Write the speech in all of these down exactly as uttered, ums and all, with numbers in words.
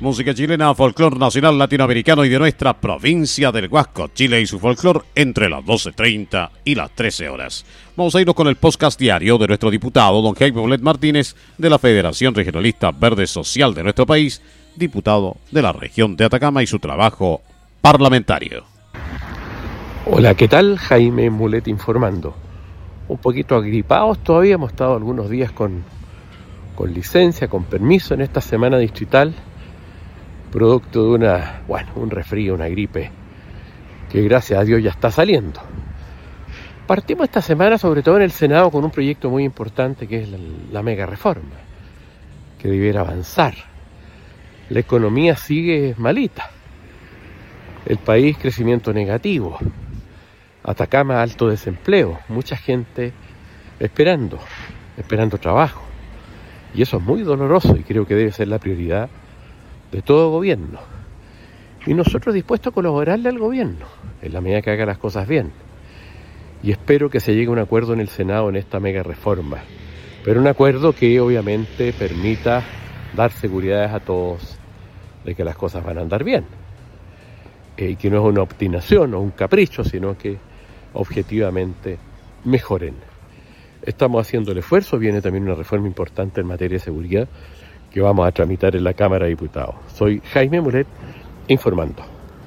Música chilena, folclor nacional latinoamericano y de nuestra provincia del Huasco, Chile y su folclor entre las doce treinta y las trece horas. Vamos a irnos con el podcast diario de nuestro diputado, don Jaime Mulet Martínez, de la Federación Regionalista Verde Social de nuestro país, diputado de la región de Atacama y su trabajo parlamentario. Hola, ¿qué tal? Jaime Mulet informando. Un poquito agripados todavía, hemos estado algunos días con, con licencia, con permiso en esta semana distrital, producto de una, bueno, un resfrío, una gripe, que gracias a Dios ya está saliendo. Partimos esta semana, sobre todo en el Senado, con un proyecto muy importante que es la, la mega reforma, que debiera avanzar. La economía sigue malita. El país, crecimiento negativo. Atacama, alto desempleo. Mucha gente esperando, esperando trabajo. Y eso es muy doloroso y creo que debe ser la prioridad de todo gobierno. Y nosotros dispuestos a colaborarle al gobierno, en la medida que haga las cosas bien. Y espero que se llegue a un acuerdo en el Senado en esta mega reforma. Pero un acuerdo que obviamente permita dar seguridades a todos de que las cosas van a andar bien. Y eh, que no es una obstinación o un capricho, sino que objetivamente mejoren. Estamos haciendo el esfuerzo, viene también una reforma importante en materia de seguridad que vamos a tramitar en la Cámara de Diputados. Soy Jaime Mulet, informando.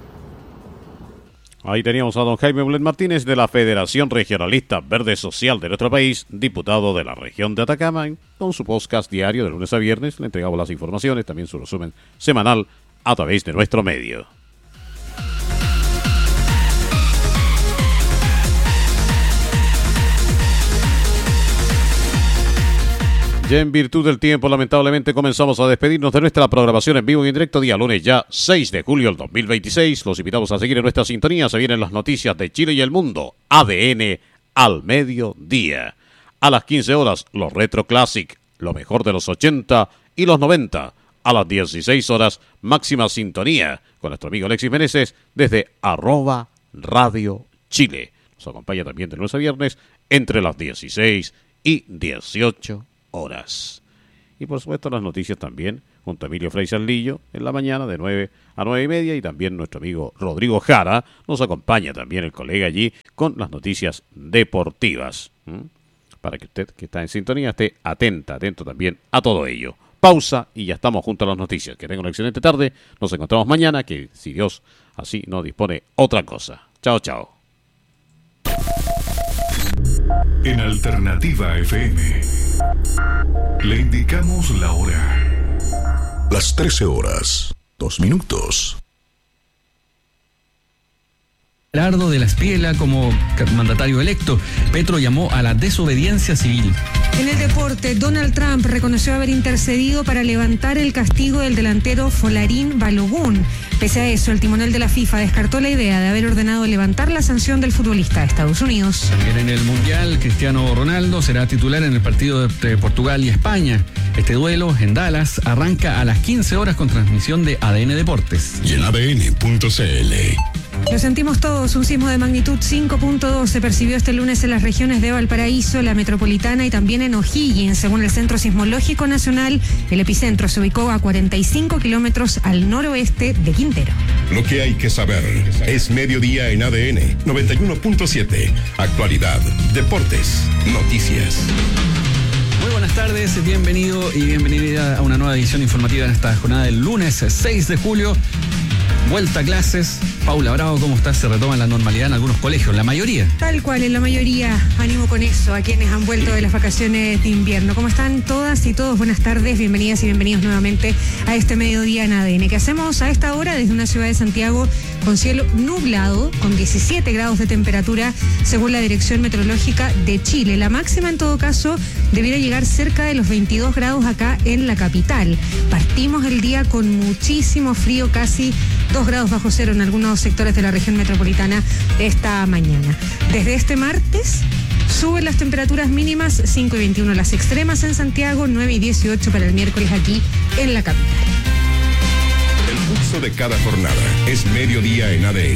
Ahí teníamos a don Jaime Mulet Martínez de la Federación Regionalista Verde Social de nuestro país, diputado de la región de Atacama, con su podcast diario de lunes a viernes. Le entregamos las informaciones, también su resumen semanal a través de nuestro medio. Ya en virtud del tiempo, lamentablemente, comenzamos a despedirnos de nuestra programación en vivo y en directo día lunes, ya seis de julio del dos mil veintiséis. Los invitamos a seguir en nuestra sintonía. Se vienen las noticias de Chile y el mundo. A D N al mediodía. A las quince horas, los Retro Classic, lo mejor de los ochenta y los noventa. A las dieciséis horas, máxima sintonía con nuestro amigo Alexis Meneses desde arroba Radio Chile. Nos acompaña también de lunes a viernes entre las dieciséis y dieciocho horas. Y por supuesto las noticias también junto a Emilio Frey Saldillo en la mañana de nueve a nueve y media, y también nuestro amigo Rodrigo Jara nos acompaña también, el colega allí, con las noticias deportivas. ¿Mm? Para que usted que está en sintonía esté atenta, atento también a todo ello. Pausa y ya estamos junto a las noticias. Que tengan una excelente tarde. Nos encontramos mañana, que si Dios así nos dispone otra cosa. Chao, chao. En Alternativa F M le indicamos la hora. Las trece horas, dos minutos. Gerardo de la Espiela como mandatario electo. Petro llamó a la desobediencia civil. En el deporte, Donald Trump reconoció haber intercedido para levantar el castigo del delantero Folarin Balogun. Pese a eso, el timonel de la FIFA descartó la idea de haber ordenado levantar la sanción del futbolista de Estados Unidos. También en el Mundial, Cristiano Ronaldo será titular en el partido entre Portugal y España. Este duelo en Dallas arranca a las quince horas con transmisión de A D N Deportes. Y en A D N punto C L. Lo sentimos todos, un sismo de magnitud cinco punto dos se percibió este lunes en las regiones de Valparaíso, la Metropolitana y también en O'Higgins. Según el Centro Sismológico Nacional, el epicentro se ubicó a cuarenta y cinco kilómetros al noroeste de Quintero. Lo que hay que saber es mediodía en A D N noventa y uno punto siete. Actualidad, deportes, noticias. Muy buenas tardes, bienvenido y bienvenida a una nueva edición informativa en esta jornada del lunes seis de julio. Vuelta a clases. Paula Bravo, ¿cómo estás? Se retoma la normalidad en algunos colegios, la mayoría. Tal cual, en la mayoría. Ánimo con eso a quienes han vuelto de las vacaciones de invierno. ¿Cómo están todas y todos? Buenas tardes, bienvenidas y bienvenidos nuevamente a este mediodía en A D N. ¿Qué hacemos a esta hora desde una ciudad de Santiago con cielo nublado, con diecisiete grados de temperatura, según la Dirección Meteorológica de Chile? La máxima, en todo caso, debiera llegar cerca de los veintidós grados acá en la capital. Partimos el día con muchísimo frío, casi dos grados bajo cero en algunos sectores de la región metropolitana esta mañana. Desde este martes suben las temperaturas mínimas, cinco y veintiuno las extremas en Santiago, nueve y dieciocho para el miércoles aquí en la capital. El pulso de cada jornada es mediodía en A D N.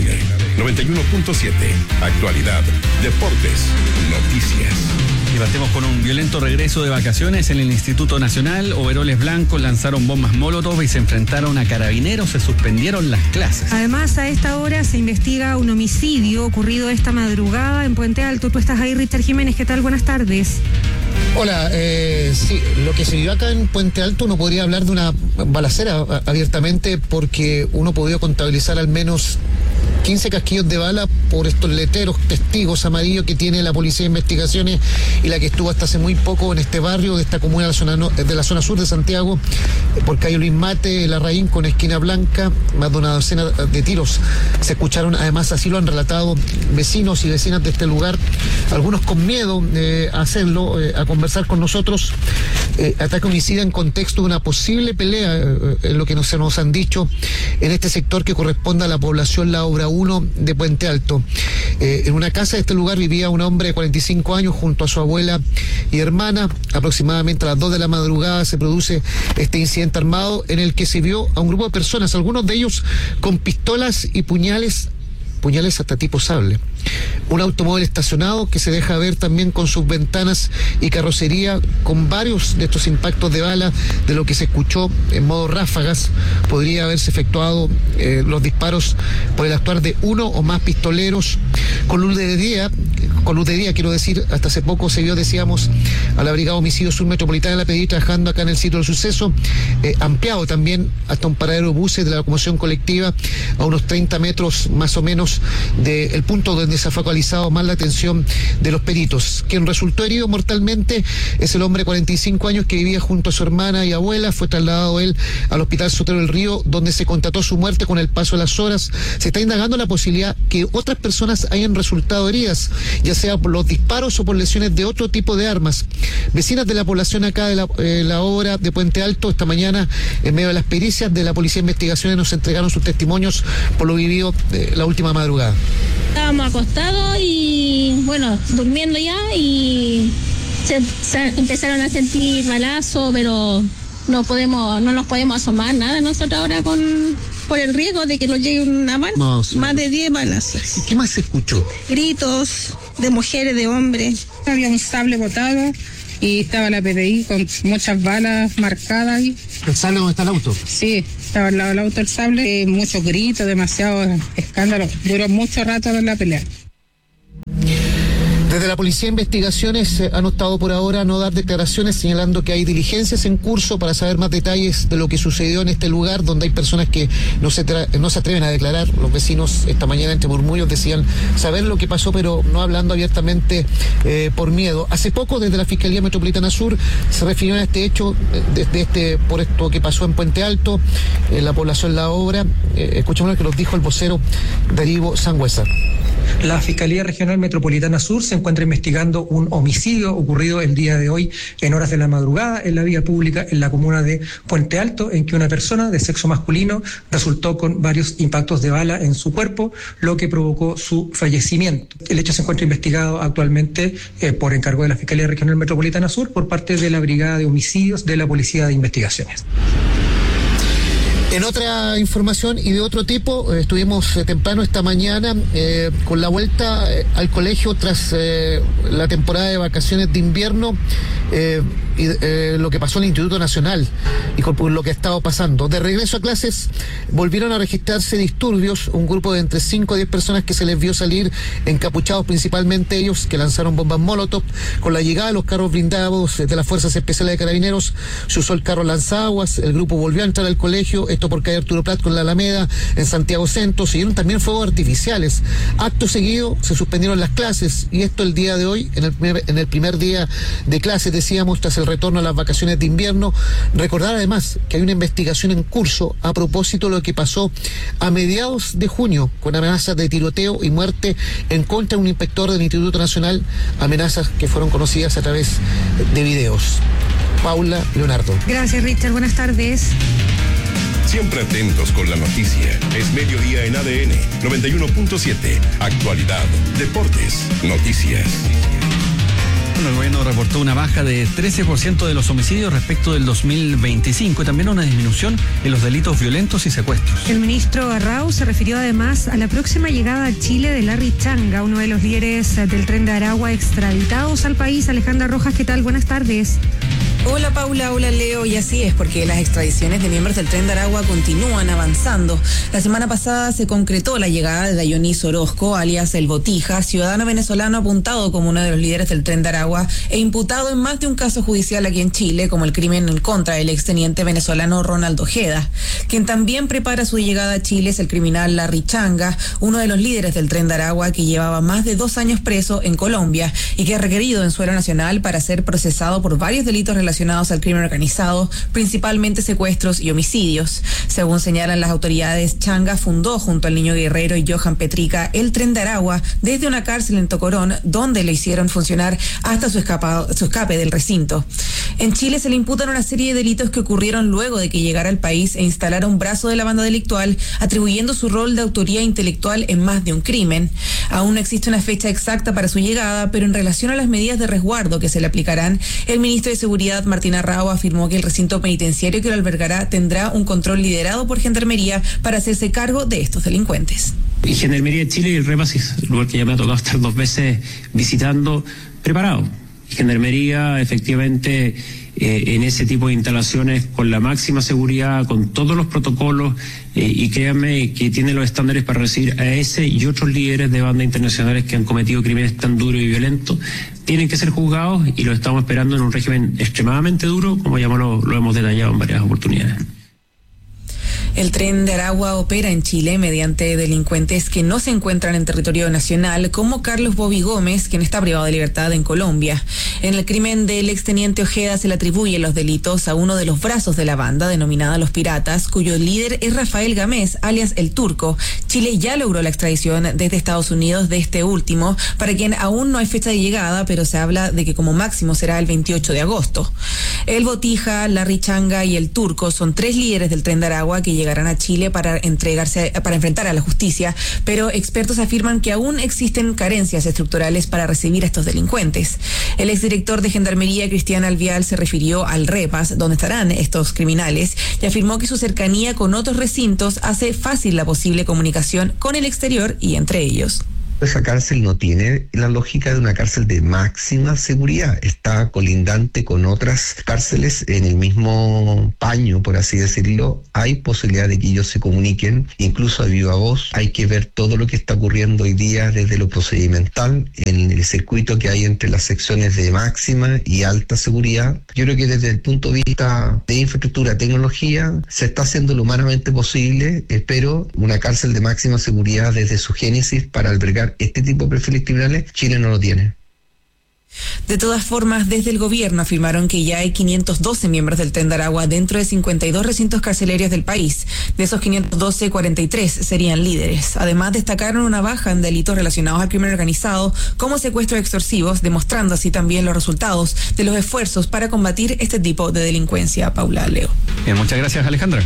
noventa y uno punto siete. Actualidad, deportes, noticias. Y partimos con un violento regreso de vacaciones en el Instituto Nacional. Overoles blancos lanzaron bombas molotov y se enfrentaron a carabineros. Se suspendieron las clases. Además, a esta hora se investiga un homicidio ocurrido esta madrugada en Puente Alto. Tú estás ahí, Richard Jiménez. ¿Qué tal? Buenas tardes. Hola, eh, sí, lo que se vivió acá en Puente Alto uno podría hablar de una balacera a, abiertamente, porque uno podría contabilizar al menos quince casquillos de bala por estos letreros testigos amarillos que tiene la Policía de Investigaciones y la que estuvo hasta hace muy poco en este barrio de esta comuna de la zona, no, de la zona sur de Santiago, por calle Luis Mate, Larraín con esquina Blanca. Más de una docena de tiros se escucharon. Además, así lo han relatado vecinos y vecinas de este lugar, algunos con miedo eh, a hacerlo, eh, a conversar con nosotros. Eh, ataque homicida en contexto de una posible pelea, eh, en lo que nos, se nos han dicho, en este sector que corresponde a la población La Obra uno de Puente Alto. Eh, en una casa de este lugar vivía un hombre de cuarenta y cinco años junto a su abuela y hermana. Aproximadamente a las dos de la madrugada se produce este incidente armado en el que se vio a un grupo de personas, algunos de ellos con pistolas y puñales, puñales hasta tipo sable. Un automóvil estacionado que se deja ver también con sus ventanas y carrocería con varios de estos impactos de bala, de lo que se escuchó en modo ráfagas. Podría haberse efectuado eh, los disparos por el actuar de uno o más pistoleros con luz de día, con luz de día quiero decir. Hasta hace poco se vio, decíamos, a la Brigada Homicidio Sur Metropolitana de la P D I trabajando acá en el sitio del suceso, eh, ampliado también hasta un paradero de buses de la locomoción colectiva a unos treinta metros más o menos del punto donde se ha focalizado más la atención de los peritos. Quien resultó herido mortalmente es el hombre de cuarenta y cinco años que vivía junto a su hermana y abuela. Fue trasladado él al Hospital Sotero del Río, donde se constató su muerte con el paso de las horas. Se está indagando la posibilidad que otras personas hayan resultado heridas, ya sea por los disparos o por lesiones de otro tipo de armas. Vecinas de la población acá de la, eh, la obra de Puente Alto, esta mañana, en medio de las pericias de la Policía de Investigaciones, nos entregaron sus testimonios por lo vivido eh, la última madrugada. Estábamos acostados y, bueno, durmiendo ya, y se, se empezaron a sentir balazos, pero no podemos, no nos podemos asomar nada nosotros ahora con por el riesgo de que nos llegue una bala. No, sí. Más de diez balas. ¿Y qué más se escuchó? Gritos de mujeres, de hombres. Había un sable botado y estaba la P D I con muchas balas marcadas ahí. ¿El sable donde está el auto? Sí, estaba al lado del auto el sable, eh, muchos gritos, demasiado escándalo. Duró mucho rato en la pelea. Desde la Policía de Investigaciones eh, han optado por ahora no dar declaraciones, señalando que hay diligencias en curso para saber más detalles de lo que sucedió en este lugar, donde hay personas que no se, tra- no se atreven a declarar. Los vecinos esta mañana, entre murmullos, decían saber lo que pasó, pero no hablando abiertamente eh, por miedo. Hace poco, desde la Fiscalía Metropolitana Sur, se refirió a este hecho, desde este por esto que pasó en Puente Alto, en la población La Obra. Eh, escuchamos lo que nos dijo el vocero Darío Sangüesa. La Fiscalía Regional Metropolitana Sur se encuentra investigando un homicidio ocurrido el día de hoy en horas de la madrugada en la vía pública en la comuna de Puente Alto, en que una persona de sexo masculino resultó con varios impactos de bala en su cuerpo, lo que provocó su fallecimiento. El hecho se encuentra investigado actualmente eh, por encargo de la Fiscalía Regional Metropolitana Sur por parte de la Brigada de Homicidios de la Policía de Investigaciones. En otra información y de otro tipo, eh, estuvimos eh, temprano esta mañana eh, con la vuelta eh, al colegio tras eh, la temporada de vacaciones de invierno eh, y eh, lo que pasó en el Instituto Nacional y con lo que ha estado pasando. De regreso a clases volvieron a registrarse disturbios, un grupo de entre cinco a diez personas que se les vio salir encapuchados, principalmente ellos, que lanzaron bombas molotov. Con la llegada de los carros blindados de las Fuerzas Especiales de Carabineros, se usó el carro lanzaguas, el grupo volvió a entrar al colegio, esto por calle Arturo Prat con la Alameda, en Santiago Centro. Siguieron también fuegos artificiales. Acto seguido se suspendieron las clases, y esto el día de hoy, en el primer, en el primer día de clases, decíamos, tras el retorno a las vacaciones de invierno. Recordar además que hay una investigación en curso a propósito de lo que pasó a mediados de junio, con amenazas de tiroteo y muerte en contra de un inspector del Instituto Nacional, amenazas que fueron conocidas a través de videos. Paula Leonardo. Gracias, Richard. Buenas tardes. Siempre atentos con la noticia. Es mediodía en A D N noventa y uno punto siete. Actualidad, deportes, noticias. Bueno, el gobierno reportó una baja de trece por ciento de los homicidios respecto del dos mil veinticinco y también una disminución en los delitos violentos y secuestros. El ministro Arrau se refirió además a la próxima llegada a Chile de Larry Changa, uno de los líderes del Tren de Aragua extraditados al país. Alejandra Rojas, ¿qué tal? Buenas tardes. Hola Paula, hola Leo, y así es porque las extradiciones de miembros del Tren de Aragua continúan avanzando. La semana pasada se concretó la llegada de Dayonis Orozco, alias El Botija, ciudadano venezolano apuntado como uno de los líderes del Tren de Aragua e imputado en más de un caso judicial aquí en Chile, como el crimen en contra del exteniente venezolano Ronald Ojeda. Quien también prepara su llegada a Chile es el criminal Larry Changa, uno de los líderes del Tren de Aragua que llevaba más de dos años preso en Colombia y que es requerido en suelo nacional para ser procesado por varios delitos relacionados relacionados al crimen organizado, principalmente secuestros y homicidios. Según señalan las autoridades, Changa fundó junto al niño guerrero y Johan Petrica el Tren de Aragua desde una cárcel en Tocorón, donde le hicieron funcionar hasta su, escapado, su escape del recinto. En Chile se le imputan una serie de delitos que ocurrieron luego de que llegara al país e instalara un brazo de la banda delictual, atribuyendo su rol de autoría intelectual en más de un crimen. Aún no existe una fecha exacta para su llegada, pero en relación a las medidas de resguardo que se le aplicarán, el ministro de Seguridad, Martín Arrau, afirmó que el recinto penitenciario que lo albergará tendrá un control liderado por Gendarmería para hacerse cargo de estos delincuentes. Y Gendarmería de Chile y el REPAS es el lugar que ya me ha tocado estar dos veces visitando, preparado. Y Gendarmería, efectivamente, eh, en ese tipo de instalaciones, con la máxima seguridad, con todos los protocolos, eh, y créanme que tiene los estándares para recibir a ese y otros líderes de bandas internacionales que han cometido crímenes tan duros y violentos. Tienen que ser juzgados y lo estamos esperando en un régimen extremadamente duro, como ya lo, lo hemos detallado en varias oportunidades. El Tren de Aragua opera en Chile mediante delincuentes que no se encuentran en territorio nacional, como Carlos Bobby Gómez, quien está privado de libertad en Colombia. En el crimen del exteniente Ojeda se le atribuyen los delitos a uno de los brazos de la banda, denominada Los Piratas, cuyo líder es Rafael Gamés, alias El Turco. Chile ya logró la extradición desde Estados Unidos de este último, para quien aún no hay fecha de llegada, pero se habla de que como máximo será el veintiocho de agosto. El Botija, Larry Changa y El Turco son tres líderes del Tren de Aragua que llegarán a Chile para entregarse, para enfrentar a la justicia, pero expertos afirman que aún existen carencias estructurales para recibir a estos delincuentes. El exdirector de Gendarmería, Cristian Alvial, se refirió al REPAS, donde estarán estos criminales, y afirmó que su cercanía con otros recintos hace fácil la posible comunicación con el exterior y entre ellos. Esa cárcel no tiene la lógica de una cárcel de máxima seguridad, está colindante con otras cárceles en el mismo paño, por así decirlo. Hay posibilidad de que ellos se comuniquen, incluso a viva voz. Hay que ver todo lo que está ocurriendo hoy día desde lo procedimental, en el circuito que hay entre las secciones de máxima y alta seguridad. Yo creo que desde el punto de vista de infraestructura, tecnología, se está haciendo lo humanamente posible. Espero una cárcel de máxima seguridad desde su génesis para albergar este tipo de perfiles criminales. Chile no lo tiene. De todas formas, desde el gobierno afirmaron que ya hay quinientos doce miembros del Tren de Aragua dentro de cincuenta y dos recintos carcelarios del país. De esos quinientos doce, cuarenta y tres serían líderes. Además, destacaron una baja en delitos relacionados al crimen organizado, como secuestros extorsivos, demostrando así también los resultados de los esfuerzos para combatir este tipo de delincuencia. Paula, Leo. Bien, muchas gracias, Alejandra.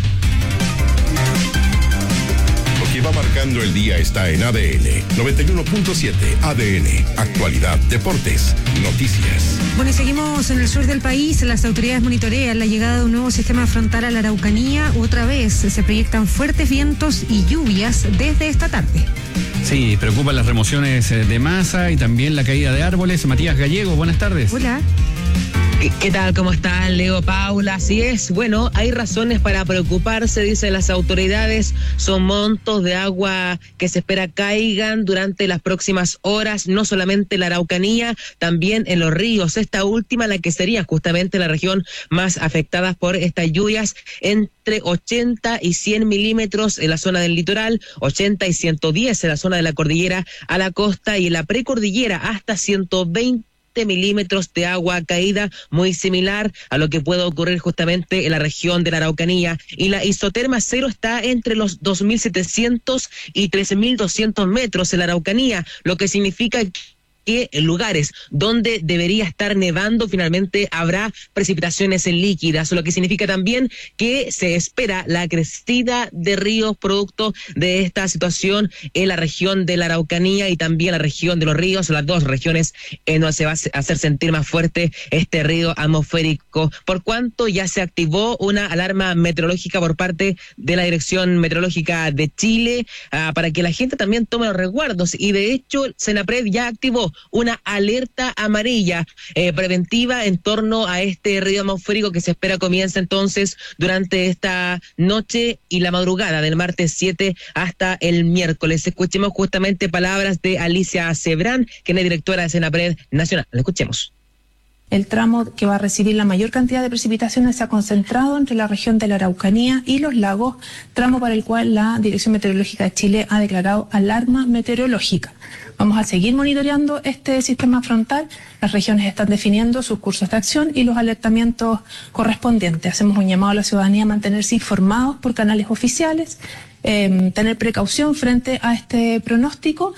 Que va marcando el día está en A D N noventa y uno punto siete. A D N, actualidad, deportes, noticias. Bueno, y seguimos en el sur del país. Las autoridades monitorean la llegada de un nuevo sistema frontal a la Araucanía. Otra vez se proyectan fuertes vientos y lluvias desde esta tarde. Sí, preocupan las remociones de masa y también la caída de árboles. Matías Gallego, buenas tardes. Hola. ¿Qué tal? ¿Cómo están, Leo, Paula? Así es, bueno, hay razones para preocuparse, dicen las autoridades. Son montos de agua que se espera caigan durante las próximas horas, no solamente en la Araucanía, también en los ríos. Esta última, la que sería justamente la región más afectada por estas lluvias, entre ochenta y cien milímetros en la zona del litoral, ochenta y ciento diez en la zona de la cordillera a la costa, y en la precordillera hasta ciento veinte milímetros de agua caída, muy similar a lo que puede ocurrir justamente en la región de la Araucanía. Y la isoterma cero está entre los dos mil setecientos y trece mil doscientos metros en la Araucanía, lo que significa que en lugares donde debería estar nevando finalmente habrá precipitaciones líquidas, lo que significa también que se espera la crecida de ríos producto de esta situación en la región de la Araucanía y también la región de los ríos, las dos regiones en donde se va a hacer sentir más fuerte este río atmosférico, por cuanto ya se activó una alarma meteorológica por parte de la Dirección Meteorológica de Chile uh, para que la gente también tome los resguardos, y de hecho Senapred ya activó una alerta amarilla eh, preventiva en torno a este río atmosférico que se espera comience entonces durante esta noche y la madrugada del martes siete hasta el miércoles. Escuchemos justamente palabras de Alicia Cebrán, quien es directora de Senapred Nacional. La escuchemos. El tramo que va a recibir la mayor cantidad de precipitaciones se ha concentrado entre la región de la Araucanía y los lagos, tramo para el cual la Dirección Meteorológica de Chile ha declarado alarma meteorológica. Vamos a seguir monitoreando este sistema frontal. Las regiones están definiendo sus cursos de acción y los alertamientos correspondientes. Hacemos un llamado a la ciudadanía a mantenerse informados por canales oficiales, eh, tener precaución frente a este pronóstico.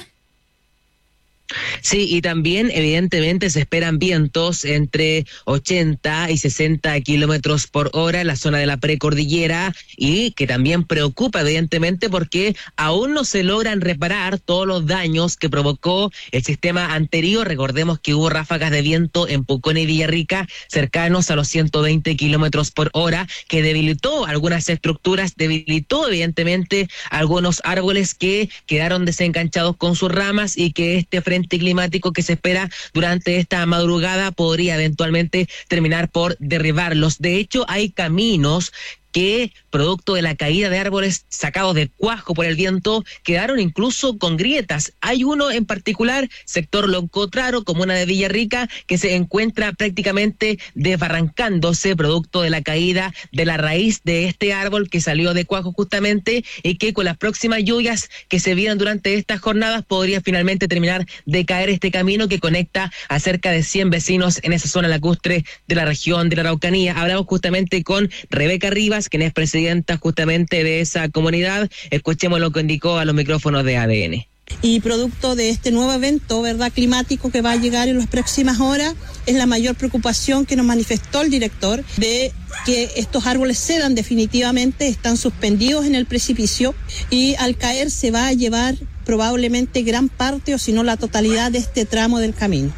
Sí, y también evidentemente se esperan vientos entre ochenta y sesenta kilómetros por hora en la zona de la precordillera, y que también preocupa evidentemente porque aún no se logran reparar todos los daños que provocó el sistema anterior. Recordemos que hubo ráfagas de viento en Pucón y Villarrica cercanos a los ciento veinte kilómetros por hora, que debilitó algunas estructuras, debilitó evidentemente algunos árboles que quedaron desenganchados con sus ramas, y que este frente climático que se espera durante esta madrugada podría eventualmente terminar por derribarlos. De hecho, hay caminos que, producto de la caída de árboles sacados de cuajo por el viento, quedaron incluso con grietas. Hay uno en particular, sector Loncotraro, comuna de Villarrica, que se encuentra prácticamente desbarrancándose, producto de la caída de la raíz de este árbol que salió de cuajo justamente, y que con las próximas lluvias que se vieron durante estas jornadas podría finalmente terminar de caer este camino que conecta a cerca de cien vecinos en esa zona lacustre de la región de la Araucanía. Hablamos justamente con Rebeca Rivas, quien es presidenta justamente de esa comunidad. Escuchemos lo que indicó a los micrófonos de A D N. Y producto de este nuevo evento, ¿verdad?, climático que va a llegar en las próximas horas, es la mayor preocupación que nos manifestó el director de que estos árboles cedan definitivamente, están suspendidos en el precipicio, y al caer se va a llevar probablemente gran parte o si no la totalidad de este tramo del camino.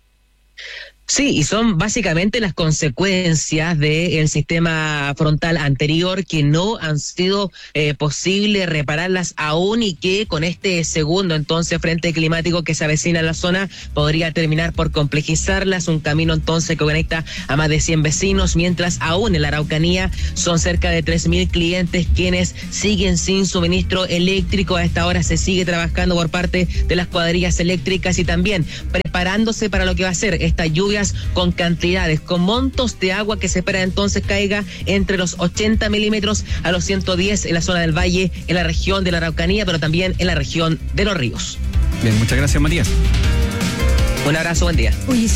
Sí, y son básicamente las consecuencias del sistema frontal anterior que no han sido eh, posible repararlas aún, y que con este segundo entonces frente climático que se avecina en la zona podría terminar por complejizarlas. Un camino entonces que conecta a más de cien vecinos, mientras aún en la Araucanía son cerca de tres mil clientes quienes siguen sin suministro eléctrico. A esta hora se sigue trabajando por parte de las cuadrillas eléctricas y también preparándose para lo que va a ser estas lluvias con cantidades, con montos de agua que se espera entonces caiga entre los ochenta milímetros a los ciento diez en la zona del valle, en la región de la Araucanía, pero también en la región de los ríos. Bien, muchas gracias, Matías. Un abrazo, buen día. Oye,